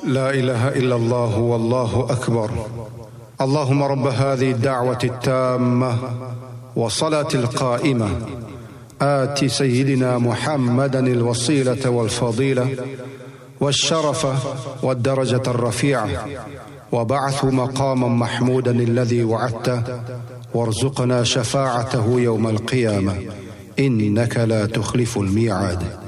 لا إله إلا الله والله أكبر. اللهم رب هذه الدعوة التامة والصلاة القائمة آت سيدنا محمدا الوسيلة والفضيلة والشرف والدرجة الرفيعة وبعثه مقاما محمودا الذي وعدته وارزقنا شفاعته يوم القيامة إنك لا تخلف الميعاد.